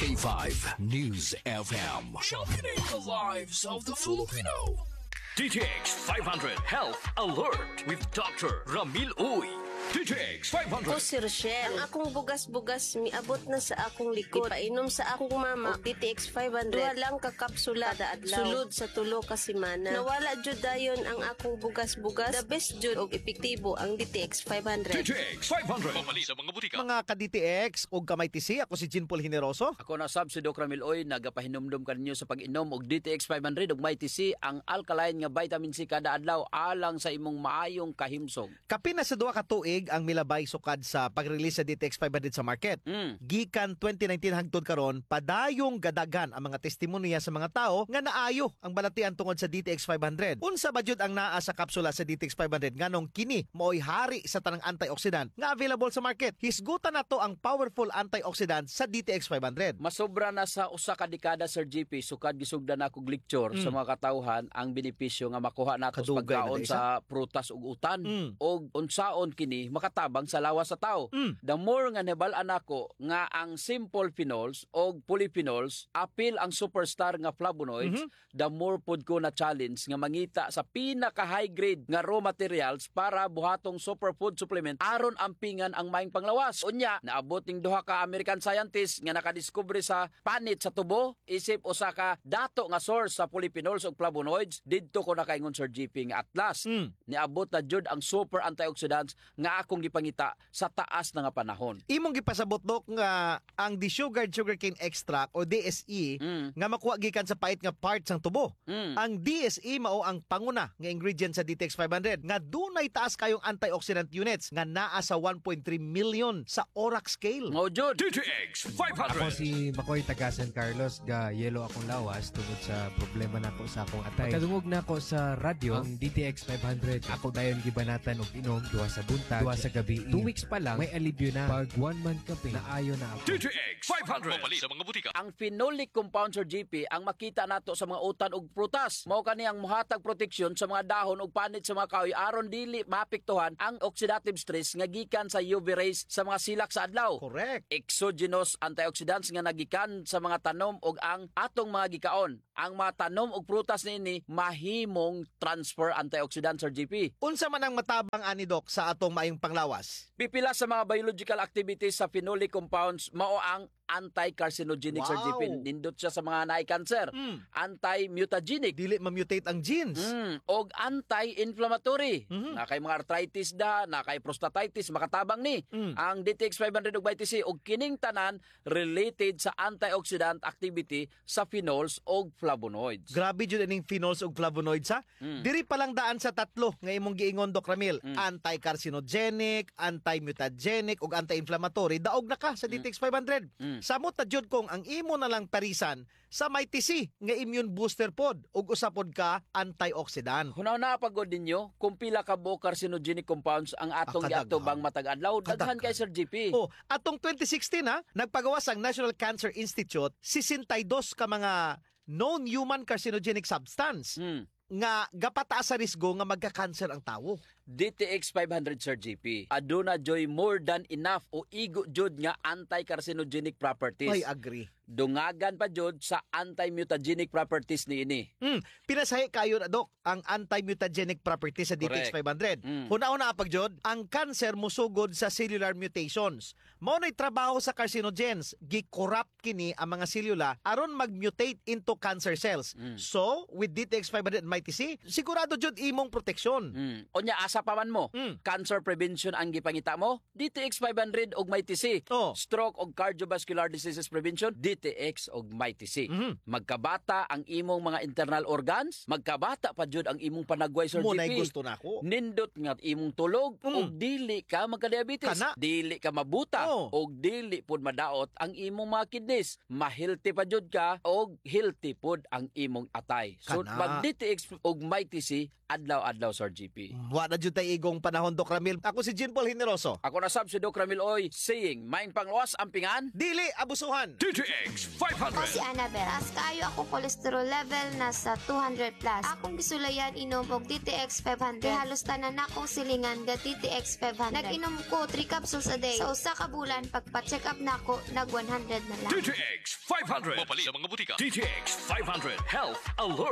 K5 News FM. Sharpening the lives of the Filipino. DTX 500 Health Alert with Dr. Ramil Uy. DTX 500. Ako si Rochelle. Ang akong bugas-bugas miabot na sa akong likod. Painom sa akong mama og DTX 500. Duha lang ka kapsula kada adlaw. Sulod sa tulo ka semana. Nawala jud dayon ang akong bugas-bugas. The best jud og epektibo ang DTX 500. DTX 500. Pamali sa mga butika. Mga ka-DTX o kamay TC, ako si Jean Paul Generoso. Ako na sab si Doc Ramil Oy, nagapahinumdum kaninyo sa pag-inom og DTX 500 ug may TC ang alkaline nga vitamin C kada adlaw alang sa imong maayong kahimsog. Kapin na sa duha ka tuig ang milabay sukad sa pag-release sa DTX 500 sa market. Gikan 2019 hangtod karon, padayong gadagan ang mga testimonya sa mga tao nga naayo ang balatian tungod sa DTX 500. Unsa ba jud ang naa sa kapsula sa DTX 500 nganong kini mao'y hari sa tanang antioxidant nga available sa market. Hisgutan nato ang powerful antioxidant sa DTX 500. Masobra na sa usa ka dekada Sir GP sukad gisugdan nako lecture sa mga katawhan ang benepisyo nga makuha nato sa Kadugay pagkaon na isa. sa prutas ug utan og unsaon kini makatabang sa lawas sa tao. The more nga nabal-an nako nga ang simple phenols og polyphenols apil ang superstar nga flavonoids, the more pod ko na challenge nga mangita sa pinaka high grade nga raw materials para buhatong superfood supplement aron ampingan ang maing panglawas. Unya naabot ning duha ka American scientist nga nakadiskubre sa panit sa tubo isip usa ka dato nga source sa polyphenols ug flavonoids didto ko nakaingon Sir GP nga atlas. Niabot na jud ang super antioxidants nga akong gipangita sa taas na nga panahon. Imong gipasabot dok nga ang desugared sugarcane extract o DSE nga makuha gikan sa pait nga parts ng tubo. Ang DSE mao ang panguna nga ingredient sa DTX 500 nga dunay taas kayong antioxidant units nga naa sa 1.3 million sa ORAC scale. Mao jud. DTX Ako 500. si Makoy taga San Carlos ga yelo akong lawas tungod sa problema nako sa akong atay. Pagkadungog nako sa radyo ang DTX 500 ako dayon gibanatan og inom duha sa buntag, duha sa gabi. 2 weeks pa lang may alibyo na. Pag 1 month kape na ayo na ako. DTX 500. Pamali sa mga butika. Ang phenolic compound Sir GP ang makita nato sa mga utan ug prutas. Mao kani ang mohatag proteksyon sa mga dahon ug panit sa mga kahoy aron dili maapektuhan ang oxidative stress nga gikan sa UV rays sa mga silak sa adlaw. Correct. Exogenous antioxidants nga nagikan sa mga tanom ug ang atong mga gikaon. Ang mga tanom ug prutas niini mahimong transfer antioxidant Sir GP. Unsa man ang matabang ani dok sa atong maayong panglawas? Pipila sa mga biological activities sa phenolic compounds mao ang anti-carcinogenic Sir Wow. GP. Nindot siya sa mga naay cancer. Anti-mutagenic. Dili ma-mutate ang genes. Og anti-inflammatory. Na kay mga arthritis da, na kay prostatitis, makatabang ni. Ang DTX 500 ug BTC og kining tanan related sa antioxidant activity sa phenols og flavonoids. Grabe jud ining phenols ug flavonoids ha. Diri pa lang daan sa tatlo nga imong giingon Dok Ramil. Anti-carcinogenic, anti-mutagenic ug anti-inflammatory. Daog na ka sa DTX 500. Samot ta jud kung ang imo na lang parisan sa may TC nga immune booster pod ug usapod ka antioxidant. Hunaw na pagod ninyo kung pila ka bo carcinogenic compounds ang atong kadaghan. giatubang matag adlaw. Daghan kay Sir GP. Oh, atong 2016 ha, nagpagawas ang National Cancer Institute 62 ka mga known human carcinogenic substance nga gapataas sa risgo nga magka-cancer ang tawo. DTX 500 Sir GP. Aduna joy more than enough o igo jud nga anti-carcinogenic properties. Ay, agree. Dungagan pa jud sa anti-mutagenic properties niini. Pinasahi kayo na dok ang anti-mutagenic properties sa DTX 500. Huna-una apag jud, ang cancer musugod sa cellular mutations. Mao nay trabaho sa carcinogens, gi-corrupt kini ang mga selula aron mag-mutate into cancer cells. So, with DTX 500 and MyTC, sigurado jud imong proteksyon. Onya asa pa man mo. Cancer prevention ang gipangita mo. DTX 500 og MyTC. Oh. Stroke og cardiovascular diseases prevention. DTX og MyTC. Magkabata ang imong mga internal organs, magkabata pa jud ang imong panagway Sir Munay GP. gusto nako. Nindot nga imong tulog og dili ka magka-diabetes, Kana. dili ka mabuta Oh. og dili pud madaot ang imong mga kidneys. Ma-healthy pa jud ka og healthy pud ang imong atay. So Kana. pag DTX og MyTC adlaw-adlaw Sir GP. Wala jud tay igong panahon Dok Ramil. Ako si Jean Paul Generoso. Ako na sab si Doc Ramil Oy saying, maing pangluwas ang pingan. Dili abusuhan. DTX Ako si 500. Annabel. Taas kaayo ako cholesterol level nasa 200 plus. Akong gisulayan inom og DTX 500. Halos tanan akong silingan ga DTX 500. Nag-inom ko 3 capsules a day. Sa usa ka bulan pagpa-check up nako nag 100 na lang. DTX 500. Mapali sa mga butika. DTX 500 Health Alert.